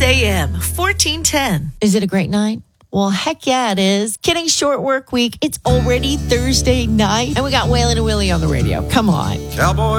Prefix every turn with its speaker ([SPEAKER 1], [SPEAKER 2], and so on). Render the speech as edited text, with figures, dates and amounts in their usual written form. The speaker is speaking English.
[SPEAKER 1] Kiss AM 1410.
[SPEAKER 2] Is it a great night? Well, heck yeah, it is. Kidding, short work week. It's already Thursday night, and we got Waylon and Willie on the radio. Come on.
[SPEAKER 3] Cowboy